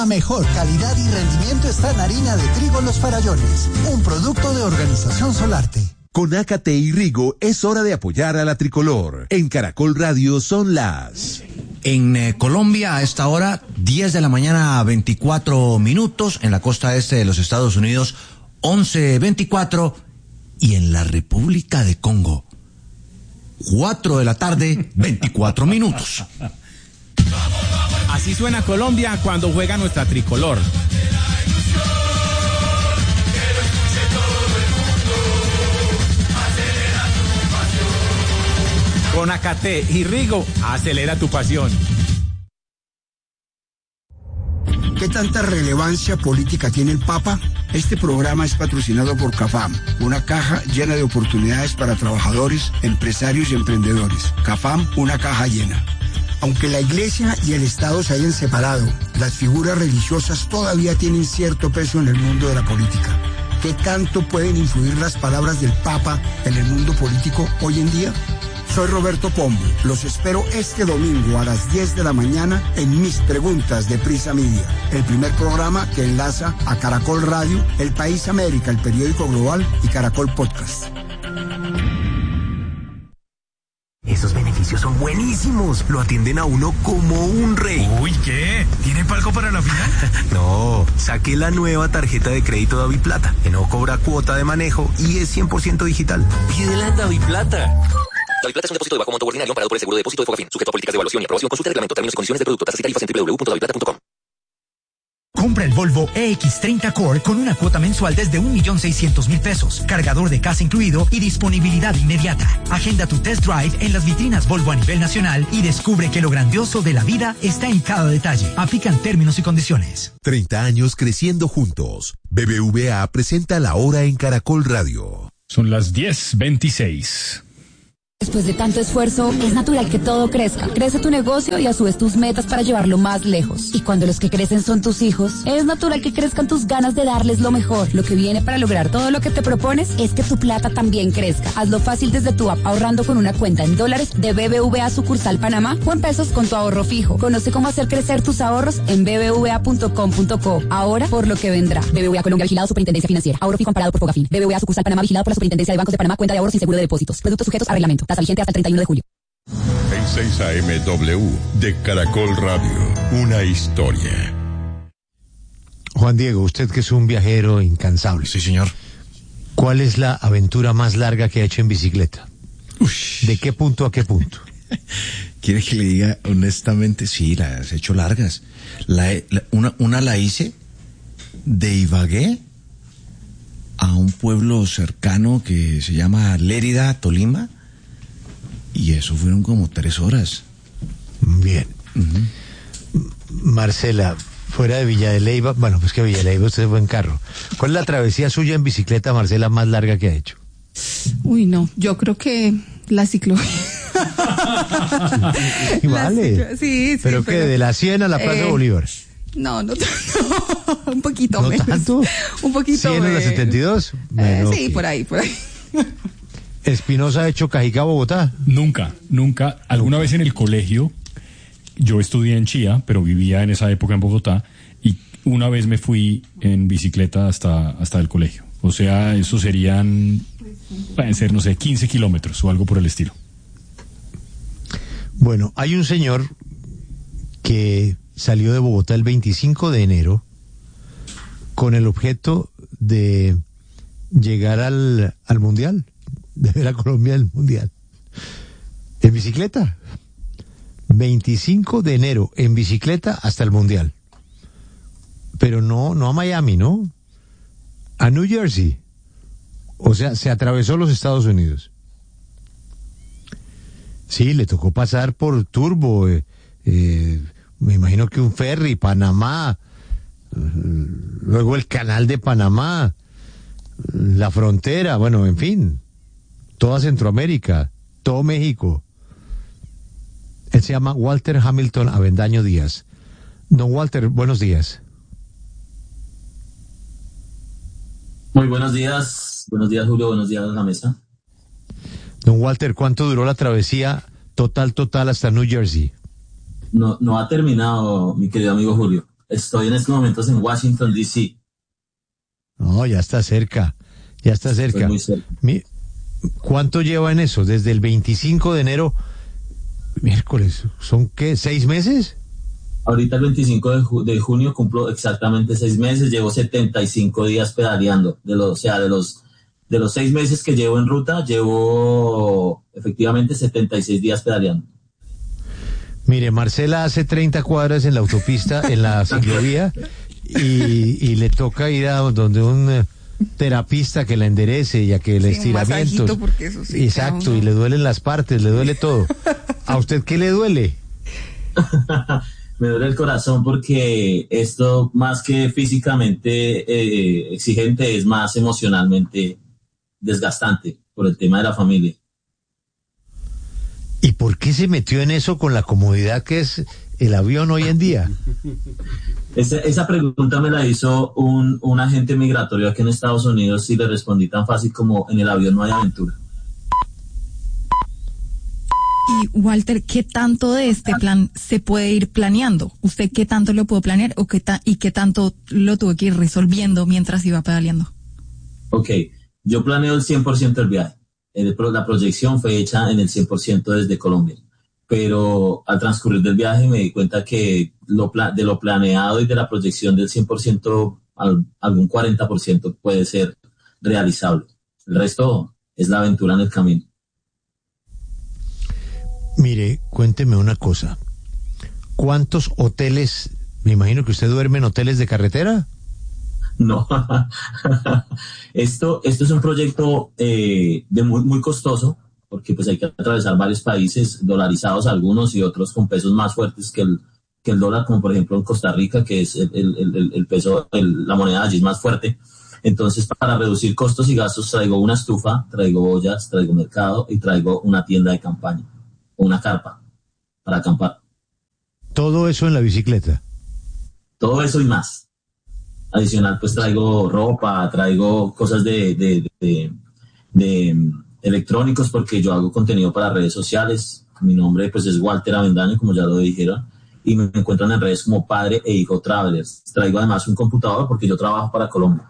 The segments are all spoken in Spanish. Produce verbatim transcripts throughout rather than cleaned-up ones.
La mejor calidad y rendimiento está en harina de trigo Los Farallones, un producto de Organización Solarte. Con Ácate y Rigo es hora de apoyar a la tricolor. En Caracol Radio son las... En eh, Colombia a esta hora, diez de la mañana, veinticuatro minutos. En la costa este de los Estados Unidos, once veinticuatro. Y en la República de Congo, cuatro de la tarde, veinticuatro minutos. Así suena Colombia cuando juega nuestra tricolor. Con Ácate y Rigo, acelera tu pasión. ¿Qué tanta relevancia política tiene el Papa? Este programa es patrocinado por CAFAM, una caja llena de oportunidades para trabajadores, empresarios y emprendedores. CAFAM, una caja llena. Aunque la Iglesia y el Estado se hayan separado, las figuras religiosas todavía tienen cierto peso en el mundo de la política. ¿Qué tanto pueden influir las palabras del Papa en el mundo político hoy en día? Soy Roberto Pombo. Los espero este domingo a las diez de la mañana en Mis Preguntas de Prisa Media, el primer programa que enlaza a Caracol Radio, El País América, el periódico global y Caracol Podcast. Esos beneficios son buenísimos. Lo atienden a uno como un rey. Uy, ¿qué? ¿Tiene palco para la final? No, saqué la nueva tarjeta de crédito Daviplata, que no cobra cuota de manejo y es cien por ciento digital. Pídela en Daviplata. Daviplata es un depósito de bajo monto ordinario amparado por el seguro de depósito de Fogafín, sujeto a políticas de evaluación y aprobación. Consulta el reglamento, términos y condiciones de producto, tasas y tarifas en doble u doble u doble u punto daviplata punto com. Compra el Volvo E X treinta Core con una cuota mensual desde un millón seiscientos mil pesos, cargador de casa incluido y disponibilidad inmediata. Agenda tu test drive en las vitrinas Volvo a nivel nacional y descubre que lo grandioso de la vida está en cada detalle. Aplican términos y condiciones. treinta años creciendo juntos. B B V A presenta La Hora en Caracol Radio. Son las diez veintiséis. Después de tanto esfuerzo, es natural que todo crezca. Crece tu negocio y a su vez tus metas para llevarlo más lejos. Y cuando los que crecen son tus hijos, es natural que crezcan tus ganas de darles lo mejor. Lo que viene para lograr todo lo que te propones es que tu plata también crezca. Hazlo fácil desde tu app, ahorrando con una cuenta en dólares de B B V A sucursal Panamá o en pesos con tu ahorro fijo. Conoce cómo hacer crecer tus ahorros en b b v a punto com punto co. Ahora por lo que vendrá. B B V A Colombia, vigilado Superintendencia Financiera. Ahorro fijo amparado por Fogafín. B B V A sucursal Panamá, vigilado por la Superintendencia de Bancos de Panamá. Cuenta de ahorros sin seguro de depósitos. Productos sujetos a reglamento. Tasa vigente hasta el treinta y uno de julio. En seis A M W de Caracol Radio, una historia. Juan Diego, usted que es un viajero incansable. Sí, señor. ¿Cuál es la aventura más larga que ha hecho en bicicleta? Ush. ¿De qué punto a qué punto? ¿Quiere que le diga honestamente? Sí, las he hecho largas. La, la, una, una la hice de Ibagué a un pueblo cercano que se llama Lérida, Tolima. Y eso fueron como tres horas. Bien. Uh-huh. Marcela, fuera de Villa de Leyva, bueno, pues que Villa de Leyva usted fue en carro. ¿Cuál es la travesía suya en bicicleta, Marcela, más larga que ha hecho? Uy, no, yo creo que la ciclo. Y vale. La ciclo... Sí, sí. ¿Pero, pero qué? ¿De la Cien a la Plaza eh... Bolívar? No, no, no, un poquito ¿No menos. tanto? Un poquito menos. ¿cien a la setenta y dos? Bueno, eh, sí, okay. por ahí, por ahí. ¿Espinosa ha hecho Cajicá, Bogotá? Nunca, nunca. Alguna vez en el colegio, yo estudié en Chía, pero vivía en esa época en Bogotá, y una vez me fui en bicicleta hasta, hasta el colegio. O sea, eso serían, pueden ser, no sé, quince kilómetros o algo por el estilo. Bueno, hay un señor que salió de Bogotá el veinticinco de enero con el objeto de llegar al, al Mundial. De ver a Colombia en el Mundial. En bicicleta. veinticinco de enero, en bicicleta hasta el Mundial. Pero no, no a Miami, ¿no? A New Jersey. O sea, se atravesó los Estados Unidos. Sí, le tocó pasar por Turbo, eh, eh, me imagino que un ferry, Panamá, eh, luego el canal de Panamá, la frontera, bueno, en fin. Toda Centroamérica, todo México. Él se llama Walter Hamilton Avendaño Díaz. Don Walter, buenos días. Muy buenos días. Buenos días, Julio. Buenos días a la mesa. Don Walter, ¿cuánto duró la travesía total, total hasta New Jersey? No, no ha terminado, mi querido amigo Julio. Estoy en estos momentos en Washington, D C. No, ya está cerca, ya está cerca. Estoy muy cerca. Mi, ¿Cuánto lleva en eso? Desde el veinticinco de enero, miércoles, ¿son qué? ¿Seis meses? Ahorita el veinticinco de, ju- de junio cumplo exactamente seis meses, llevo setenta y cinco días pedaleando, de los, o sea, de los, de los seis meses que llevo en ruta, llevo efectivamente setenta y seis días pedaleando. Mire, Marcela hace treinta cuadras en la autopista, en la ciclovía, y, y le toca ir a donde un eh, terapista que la enderece y a que le Sí, un estiramientos. masajito, porque eso sí, Exacto, cada uno. y le duelen las partes, le duele todo. ¿A usted qué le duele? Me duele el corazón porque esto, más que físicamente eh, exigente, es más emocionalmente desgastante por el tema de la familia. ¿Y por qué se metió en eso con la comodidad que es el avión hoy en día? Esa, esa pregunta me la hizo un, un agente migratorio aquí en Estados Unidos y le respondí tan fácil como: en el avión no hay aventura. Y Walter, ¿qué tanto de este plan se puede ir planeando? ¿Usted qué tanto lo pudo planear o qué ta- y qué tanto lo tuvo que ir resolviendo mientras iba pedaleando? Ok, yo planeo el cien por ciento del viaje. El pro- la proyección fue hecha en el cien por ciento desde Colombia. Pero al transcurrir del viaje me di cuenta que lo pla- de lo planeado y de la proyección del cien por ciento, al- algún cuarenta por ciento puede ser realizable. El resto es la aventura en el camino. Mire, cuénteme una cosa. ¿Cuántos hoteles, me imagino que usted duerme en hoteles de carretera? No, esto, esto es un proyecto eh, de muy, muy costoso, porque pues hay que atravesar varios países, dolarizados algunos y otros con pesos más fuertes que el, que el dólar, como por ejemplo en Costa Rica, que es el, el, el, el peso, el, la moneda allí es más fuerte. Entonces, para reducir costos y gastos, traigo una estufa, traigo ollas, traigo mercado y traigo una tienda de campaña, una carpa para acampar. Todo eso en la bicicleta. Todo eso y más. Adicional, pues traigo ropa, traigo cosas de, de, de, de, de electrónicos, porque yo hago contenido para redes sociales. Mi nombre pues es Walter Avendaño, como ya lo dijeron, y me encuentran en redes como Padre e Hijo Travelers. Traigo además un computador porque yo trabajo para Colombia.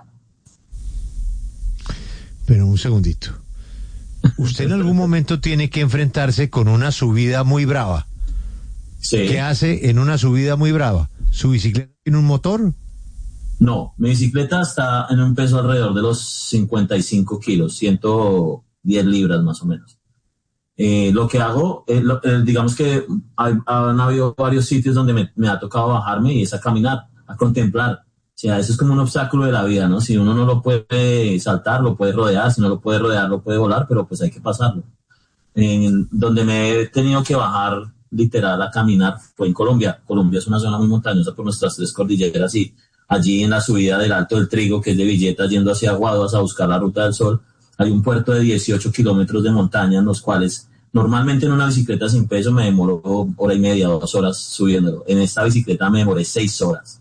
Pero un segundito. Usted en algún momento tiene que enfrentarse con una subida muy brava. Sí. ¿Qué hace en una subida muy brava? ¿Su bicicleta tiene un motor? No, mi bicicleta está en un peso alrededor de los cincuenta y cinco kilos, ciento diez libras más o menos. Eh, lo que hago, eh, lo, eh, digamos que hay, han habido varios sitios donde me, me ha tocado bajarme y es a caminar, a contemplar. O sea, eso es como un obstáculo de la vida, ¿no? Si uno no lo puede saltar, lo puede rodear; si no lo puede rodear, lo puede volar, pero pues hay que pasarlo. En donde me he tenido que bajar literal a caminar fue en Colombia. Colombia es una zona muy montañosa por nuestras tres cordilleras, y allí en la subida del Alto del Trigo, que es de Villeta yendo hacia Aguadas a buscar la Ruta del Sol, hay un puerto de dieciocho kilómetros de montaña, en los cuales normalmente en una bicicleta sin peso me demoro hora y media, dos horas subiéndolo. En esta bicicleta me demoré seis horas.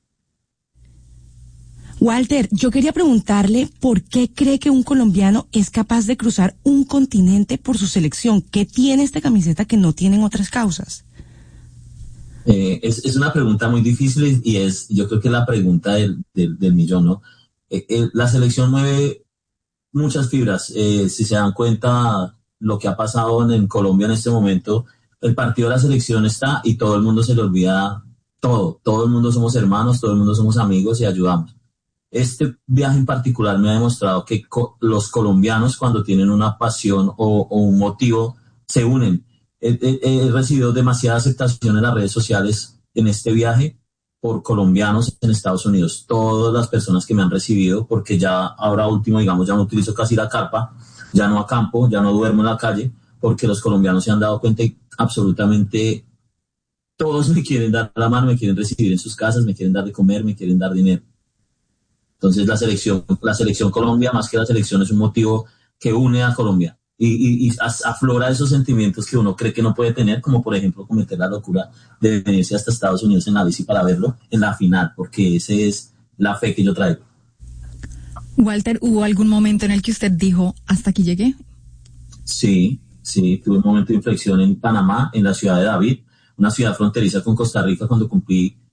Walter, yo quería preguntarle por qué cree que un colombiano es capaz de cruzar un continente por su selección. ¿Qué tiene esta camiseta que no tienen otras causas? Eh, es, es una pregunta muy difícil y es, yo creo que la pregunta del, del, del millón, ¿no? Eh, eh, la selección mueve muchas fibras. Eh, si se dan cuenta lo que ha pasado en, en Colombia en este momento, el partido de la selección está y todo el mundo se le olvida todo. Todo el mundo somos hermanos, todo el mundo somos amigos y ayudamos. Este viaje en particular me ha demostrado que co- los colombianos, cuando tienen una pasión o, o un motivo, se unen. He, he, he recibido demasiada aceptación en las redes sociales en este viaje por colombianos en Estados Unidos. Todas las personas que me han recibido, porque ya ahora último, digamos, ya no utilizo casi la carpa, ya no acampo, ya no duermo en la calle, porque los colombianos se han dado cuenta y absolutamente todos me quieren dar la mano, me quieren recibir en sus casas, me quieren dar de comer, me quieren dar dinero. Entonces la selección, la selección Colombia, más que la selección, es un motivo que une a Colombia y, y, y aflora esos sentimientos que uno cree que no puede tener, como por ejemplo cometer la locura de venirse hasta Estados Unidos en la bici para verlo en la final, porque esa es la fe que yo traigo. Walter, ¿hubo algún momento en el que usted dijo, hasta aquí llegué? Sí, sí, tuve un momento de inflexión en Panamá, en la ciudad de David, una ciudad fronteriza con Costa Rica, cuando cumplí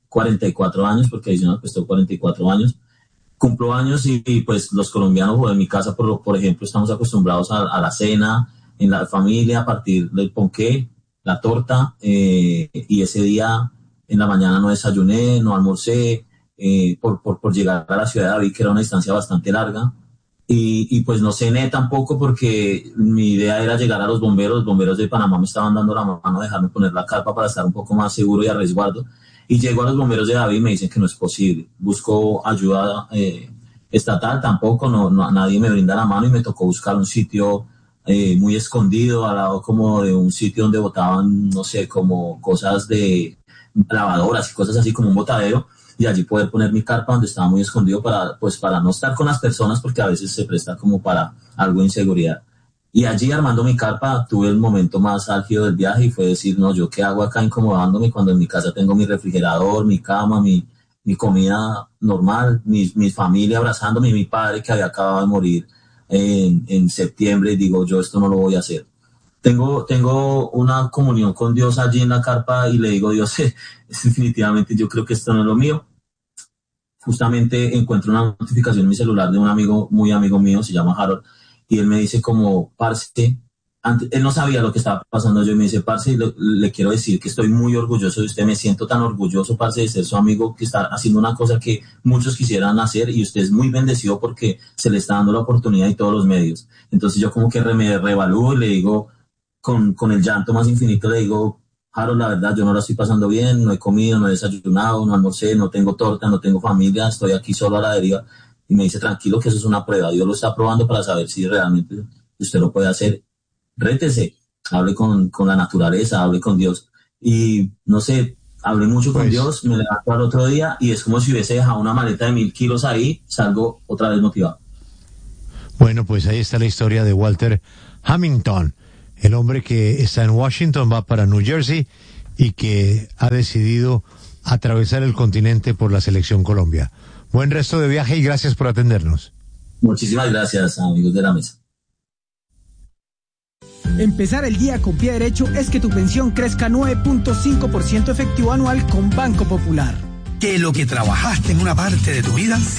cuarenta y cuatro años, porque adicional pues tengo cuarenta y cuatro años. Cumplo años y, y pues los colombianos, o en mi casa, por, por ejemplo, estamos acostumbrados a, a la cena, en la familia, a partir del ponqué, la torta, eh, y ese día en la mañana no desayuné, no almorcé, eh, por, por, por llegar a la ciudad de David, que era una distancia bastante larga. Y, y pues no cené tampoco porque mi idea era llegar a los bomberos. Los bomberos de Panamá me estaban dando la mano, dejarme poner la carpa para estar un poco más seguro y a resguardo. Y llego a los bomberos de David y me dicen que no es posible. Busco ayuda eh, estatal, tampoco, no, no, nadie me brinda la mano y me tocó buscar un sitio eh, muy escondido, al lado como de un sitio donde botaban, no sé, como cosas de lavadoras y cosas así, como un botadero. Y allí poder poner mi carpa donde estaba muy escondido para, pues, para no estar con las personas, porque a veces se presta como para algo de inseguridad. Y allí armando mi carpa tuve el momento más álgido del viaje y fue decir, no, ¿yo qué hago acá incomodándome cuando en mi casa tengo mi refrigerador, mi cama, mi, mi comida normal, mi, mi familia abrazándome y mi padre que había acabado de morir en, en septiembre? Y digo, yo esto no lo voy a hacer. Tengo, tengo una comunión con Dios allí en la carpa y le digo, Dios, eh, definitivamente yo creo que esto no es lo mío. Justamente encuentro una notificación en mi celular de un amigo, muy amigo mío, se llama Harold, y él me dice como, parce, antes, él no sabía lo que estaba pasando yo, y me dice, parce, le, le quiero decir que estoy muy orgulloso de usted, me siento tan orgulloso, parce, de ser su amigo, que está haciendo una cosa que muchos quisieran hacer, y usted es muy bendecido porque se le está dando la oportunidad y todos los medios. Entonces yo como que re, me reevalúo y le digo, con, con el llanto más infinito, le digo, Harold, la verdad, yo no la estoy pasando bien, no he comido, no he desayunado, no almorcé, no tengo torta, no tengo familia, estoy aquí solo a la deriva. Y me dice, tranquilo, que eso es una prueba. Dios lo está probando para saber si realmente usted lo puede hacer. Rétese, hable con, con la naturaleza, hable con Dios. Y, no sé, hablé mucho pues, con Dios, me levanto al otro día y es como si hubiese dejado una maleta de mil kilos ahí, salgo otra vez motivado. Bueno, pues ahí está la historia de Walter Hamilton. El hombre que está en Washington, va para New Jersey y que ha decidido atravesar el continente por la Selección Colombia. Buen resto de viaje y gracias por atendernos. Muchísimas gracias, amigos de la mesa. Empezar el día con pie derecho es que tu pensión crezca nueve punto cinco por ciento efectivo anual con Banco Popular. Que lo que trabajaste en una parte de tu vida